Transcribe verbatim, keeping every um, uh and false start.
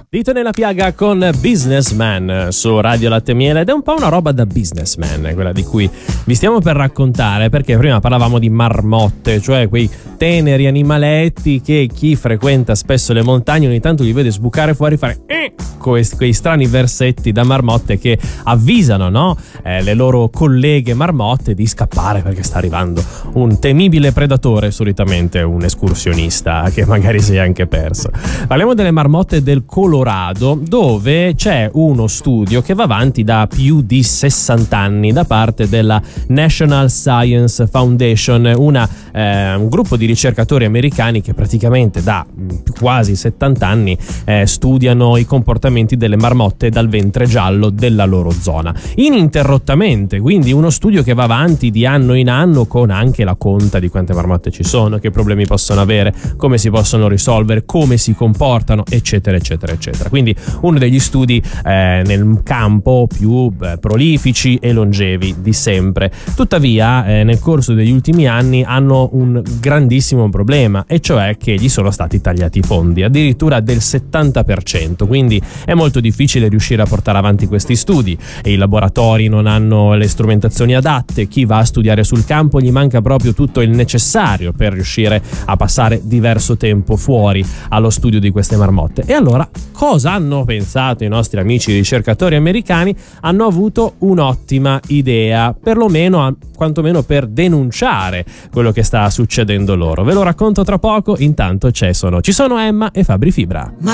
Dito nella piaga con Businessman su Radio Latte e Miele, ed è un po' una roba da businessman quella di cui vi stiamo per raccontare, perché prima parlavamo di marmotte, cioè quei teneri animaletti che chi frequenta spesso le montagne ogni tanto li vede sbucare fuori, fare eh, quei, quei strani versetti da marmotte che avvisano, no? Eh, le loro colleghe marmotte di scappare perché sta arrivando un temibile predatore, solitamente un escursionista che magari si è anche perso. Parliamo delle marmotte del Colorado, dove c'è uno studio che va avanti da più di sessanta anni da parte della National Science Foundation, una, eh, un gruppo di ricercatori americani che praticamente da quasi settanta anni eh, studiano i comportamenti delle marmotte dal ventre giallo della loro zona ininterrottamente, quindi uno studio che va avanti di anno in anno con anche la conta di quante marmotte ci sono, che problemi possono avere, come si possono risolvere, come si comportano, eccetera eccetera eccetera. Quindi uno degli studi eh, nel campo più eh, prolifici e longevi di sempre. Tuttavia eh, nel corso degli ultimi anni hanno un grandissimo problema, e cioè che gli sono stati tagliati i fondi, addirittura del settanta per cento, quindi è molto difficile riuscire a portare avanti questi studi e i laboratori non hanno le strumentazioni adatte. Chi va a studiare sul campo gli manca proprio tutto il necessario per riuscire a passare diverso tempo fuori allo studio di queste marmotte. E allora cosa hanno pensato i nostri amici ricercatori americani? Hanno avuto un'ottima idea, perlomeno quantomeno per denunciare quello che sta succedendo loro. Ve lo racconto tra poco, intanto ci sono, ci sono Emma e Fabri Fibra.